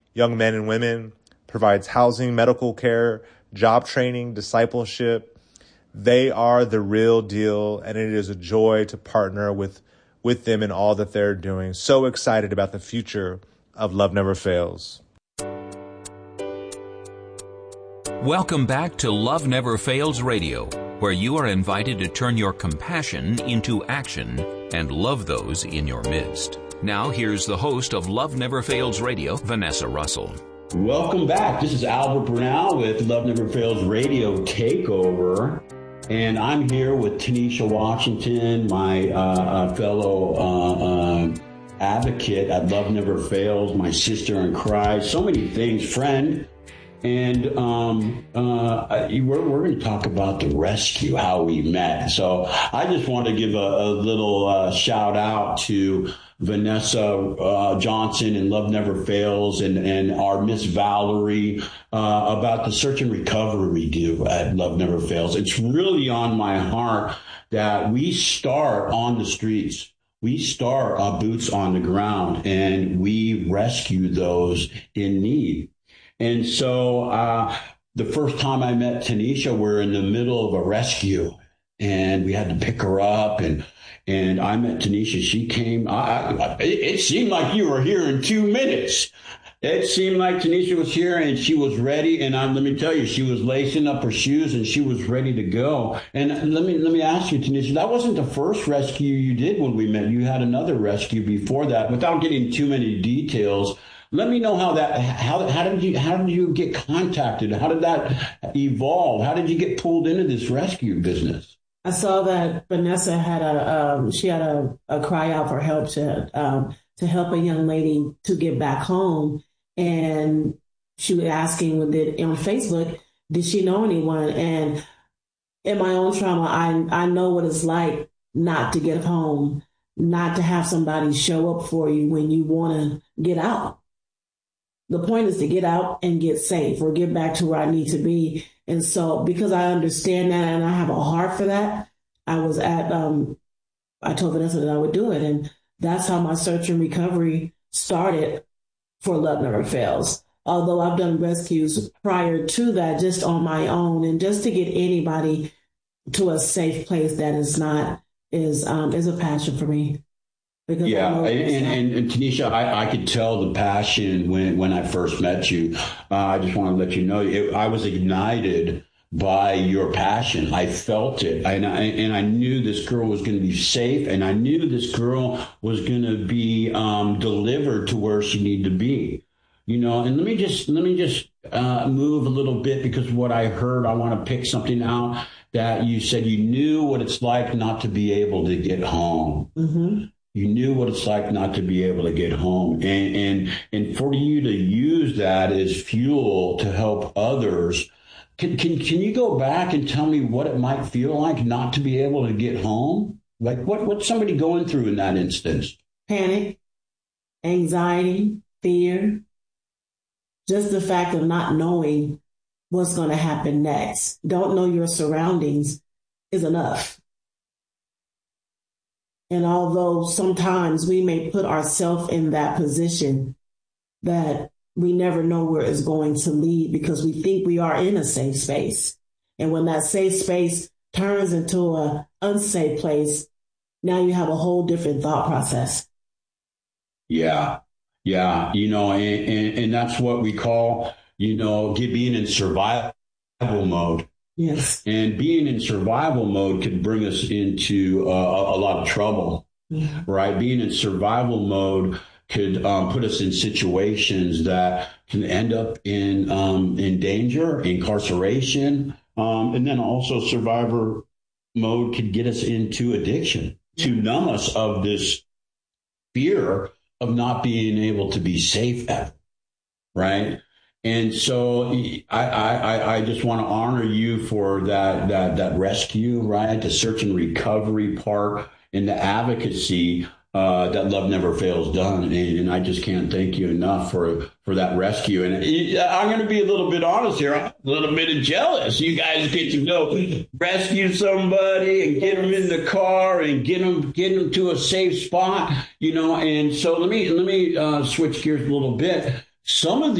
young men and women, provides housing, medical care, job training, discipleship. They are the real deal, and it is a joy to partner with them in all that they're doing. So excited about the future of Love Never Fails. Welcome back to Love Never Fails Radio, where you are invited to turn your compassion into action and love those in your midst. Now, here's the host of Love Never Fails Radio, Vanessa Russell. Welcome back. This is Albert Brunel with Love Never Fails Radio Takeover. And I'm here with Tanisha Washington, my fellow advocate at Love Never Fails, my sister in Christ, so many things, friend. And we're going to talk about the rescue, how we met. So I just want to give a little shout out to Vanessa Johnson and Love Never Fails and our Miss Valerie about the search and recovery we do at Love Never Fails. It's really on my heart that we start on the streets. We start boots on the ground, and we rescue those in need. And so the first time I met Tanisha, we're in the middle of a rescue, and we had to pick her up. And I met Tanisha. She came. It seemed like you were here in 2 minutes. It seemed like Tanisha was here, and she was ready. And let me tell you, she was lacing up her shoes, and she was ready to go. And let me ask you, Tanisha, that wasn't the first rescue you did when we met. You had another rescue before that. Without getting too many details, let me know how did you get contacted? How did that evolve? How did you get pulled into this rescue business? I saw that Vanessa had a cry out for help to help a young lady to get back home, and she was asking on Facebook, did she know anyone? And in my own trauma, I know what it's like not to get home, not to have somebody show up for you when you want to get out. The point is to get out and get safe or get back to where I need to be. And so because I understand that and I have a heart for that, I told Vanessa that I would do it. And that's how my search and recovery started for Love Never Fails. Although I've done rescues prior to that, just on my own, and just to get anybody to a safe place that is a passion for me. Yeah, and Tanisha, I could tell the passion when I first met you. I just want to let you know, I was ignited by your passion. I felt it, and I knew this girl was going to be safe, and I knew this girl was going to be delivered to where she needed to be. And let me just move a little bit, because what I heard, I want to pick something out that you said. You knew what it's like not to be able to get home. Mm-hmm. You knew what it's like not to be able to get home. And for you to use that as fuel to help others, can you go back and tell me what it might feel like not to be able to get home? Like what's somebody going through in that instance? Panic, anxiety, fear, just the fact of not knowing what's going to happen next. Don't know your surroundings is enough. And although sometimes we may put ourselves in that position, that we never know where it's going to lead, because we think we are in a safe space. And when that safe space turns into an unsafe place, now you have a whole different thought process. Yeah. And that's what we call, being in survival mode. Yes. And being in survival mode could bring us into a lot of trouble, right? Being in survival mode could put us in situations that can end up in danger, incarceration, and then also survivor mode could get us into addiction to numb us of this fear of not being able to be safe ever, right? And so I just want to honor you for that rescue, right? The search and recovery part and the advocacy that Love Never Fails done. And I just can't thank you enough for that rescue. And I'm going to be a little bit honest here. I'm a little bit jealous. You guys get to go rescue somebody and get them in the car and get them to a safe spot, And so let me switch gears a little bit. Some of